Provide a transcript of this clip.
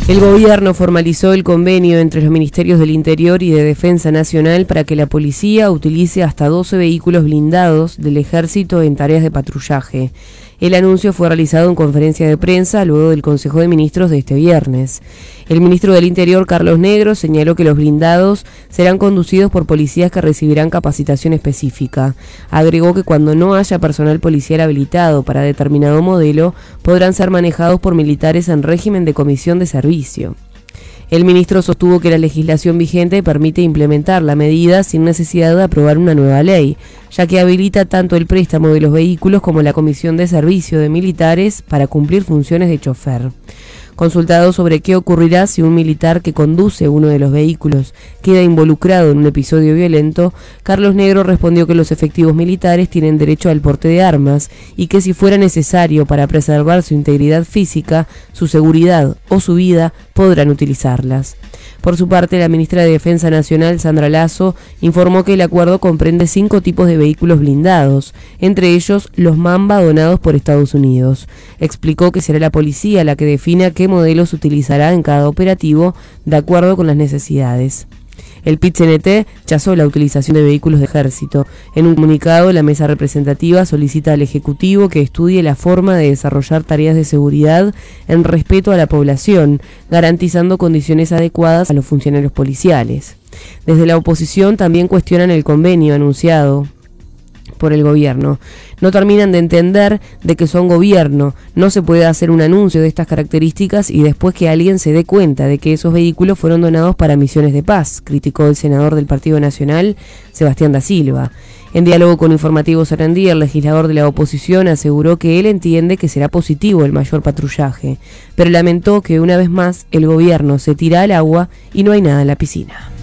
El gobierno formalizó el convenio entre los Ministerios del Interior y de Defensa Nacional para que la policía utilice hasta 12 vehículos blindados del Ejército en tareas de patrullaje. El anuncio fue realizado en conferencia de prensa luego del Consejo de Ministros de este viernes. El ministro del Interior, Carlos Negro, señaló que los blindados serán conducidos por policías que recibirán capacitación específica. Agregó que cuando no haya personal policial habilitado para determinado modelo, podrán ser manejados por militares en régimen de comisión de servicio. El ministro sostuvo que la legislación vigente permite implementar la medida sin necesidad de aprobar una nueva ley, ya que habilita tanto el préstamo de los vehículos como la comisión de servicio de militares para cumplir funciones de chofer. Consultado sobre qué ocurrirá si un militar que conduce uno de los vehículos queda involucrado en un episodio violento, Carlos Negro respondió que los efectivos militares tienen derecho al porte de armas y que si fuera necesario para preservar su integridad física, su seguridad o su vida, podrán utilizarlas. Por su parte, la ministra de Defensa Nacional, Sandra Lasso, informó que el acuerdo comprende 5 tipos de vehículos blindados, entre ellos los Mamba donados por Estados Unidos. Explicó que será la policía la que defina qué modelos utilizará en cada operativo de acuerdo con las necesidades. El PIT-CNT rechazó la utilización de vehículos de ejército. En un comunicado, la mesa representativa solicita al Ejecutivo que estudie la forma de desarrollar tareas de seguridad en respeto a la población, garantizando condiciones adecuadas a los funcionarios policiales. Desde la oposición también cuestionan el convenio anunciado por el gobierno. No terminan de entender de que son gobierno. No se puede hacer un anuncio de estas características y después que alguien se dé cuenta de que esos vehículos fueron donados para misiones de paz, criticó el senador del Partido Nacional, Sebastián da Silva. En diálogo con Informativo Sarandí, el legislador de la oposición aseguró que él entiende que será positivo el mayor patrullaje, pero lamentó que una vez más el gobierno se tira al agua y no hay nada en la piscina.